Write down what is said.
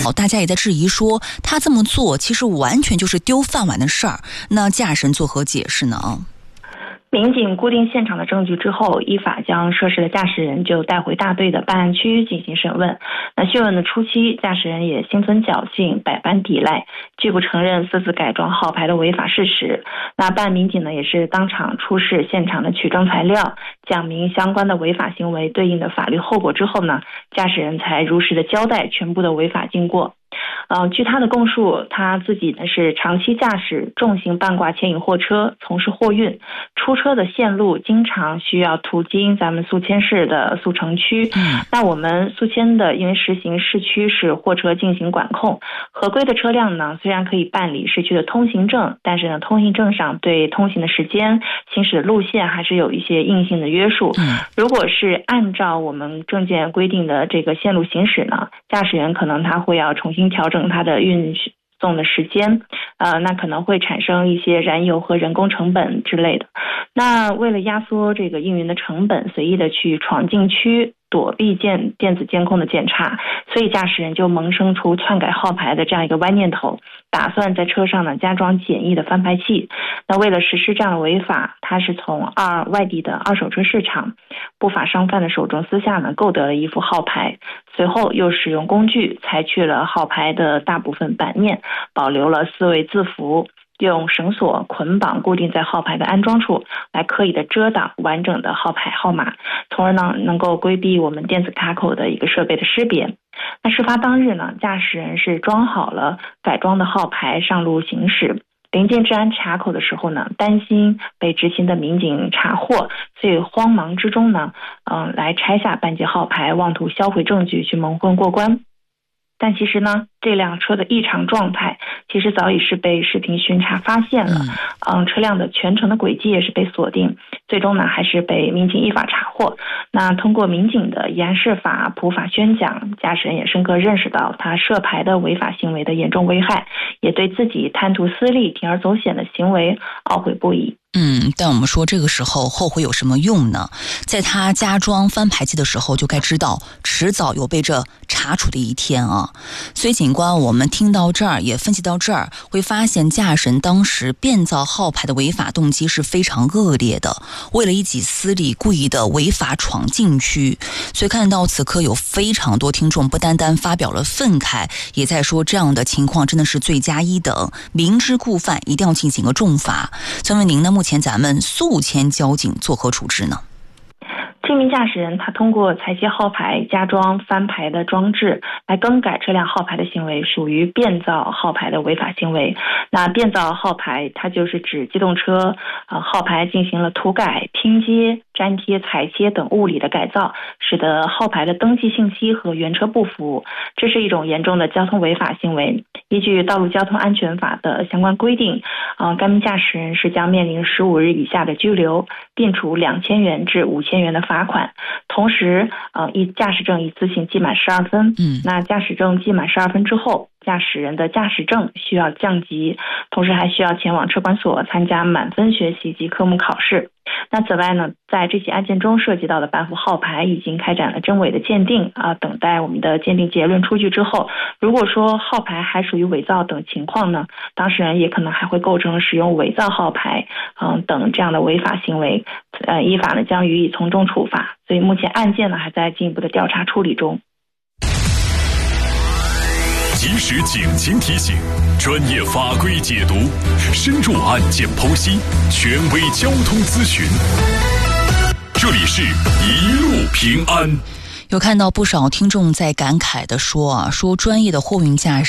好大家也在质疑说他这么做其实完全就是丢饭碗的事儿，那驾驶人作何解释呢？ 民警固定现场的证据之后，依法将涉事的驾驶人就带回大队的办案区进行审问。那讯问的初期，驾驶人也心存侥幸，百般抵赖，拒不承认私自改装号牌的违法事实。那办案民警呢，也是当场出示现场的取证材料，讲明相关的违法行为对应的法律后果之后呢，驾驶人才如实的交代全部的违法经过。据他的供述，他自己呢是长期驾驶重型半挂牵引货车，从事货运，出车的线路经常需要途经咱们宿迁市的宿城区。那我们宿迁的因为实行市区是货车进行管控，合规的车辆呢虽然可以办理市区的通行证，但是呢通行证上对通行的时间、行驶的路线还是有一些硬性的约束。如果是按照我们证件规定的这个线路行驶呢，驾驶员可能他会要重新调整它的运送的时间，那可能会产生一些燃油和人工成本之类的。那为了压缩这个营运的成本，随意的去闯禁区，躲避电子监控的检查，所以驾驶人就萌生出篡改号牌的这样一个歪念头，打算在车上呢加装简易的翻牌器。那为了实施这样的违法，他是从外地的二手车市场不法商贩的手中私下呢购得了一副号牌，随后又使用工具裁去了号牌的大部分版面，保留了4位字符，用绳索捆绑固定在号牌的安装处，来刻意的遮挡完整的号牌号码，从而呢能够规避我们电子卡口的一个设备的识别。那事发当日呢，驾驶人是装好了改装的号牌上路行驶，临近治安查口的时候呢，担心被执勤的民警查获，所以慌忙之中呢，来拆下半截号牌，妄图销毁证据去蒙混过关。但其实呢，这辆车的异常状态其实早已是被视频巡查发现了，车辆的全程的轨迹也是被锁定，最终呢还是被民警依法查获。那通过民警的以案释法、普法宣讲，驾驶人也深刻认识到他涉牌的违法行为的严重危害，也对自己贪图私利、铤而走险的行为懊悔不已。 但我们说这个时候后悔有什么用呢？在他加装翻牌器的时候就该知道迟早有被这查处的一天啊。所以警官我们听到这儿也分析到这儿，会发现驾驶人当时变造号牌的违法动机是非常恶劣的，为了一己私利故意的违法闯禁区。所以看到此刻有非常多听众不单单发表了愤慨，也在说这样的情况真的是罪加一等，明知故犯一定要进行个重罚。请问您呢，目前咱们宿迁交警作何处置呢？ 这名驾驶人他通过裁切号牌、加装翻牌的装置来更改车辆号牌的行为，属于变造号牌的违法行为。那变造号牌它就是指机动车号牌进行了涂改、拼接、粘贴、裁切等物理的改造，使得号牌的登记信息和原车不符，这是一种严重的交通违法行为。依据《道路交通安全法》的相关规定，该名驾驶人是将面临15日以下的拘留，并处2000元至5000元的罚款。同时，驾驶证一次性记满12分。那驾驶证记满12分之后，驾驶人的驾驶证需要降级，同时还需要前往车管所参加满分学习及科目考试。那此外呢，在这起案件中涉及到的半幅号牌已经开展了真伪的鉴定等待我们的鉴定结论出具之后，如果说号牌还属于伪造等情况呢，当事人也可能还会构成使用伪造号牌等这样的违法行为，依法呢将予以从重处罚。所以目前案件呢还在进一步的调查处理中。 及时警情提醒，专业法规解读，深入案件剖析，权威交通咨询。这里是一路平安。 有看到不少听众在感慨地说专业的货运驾驶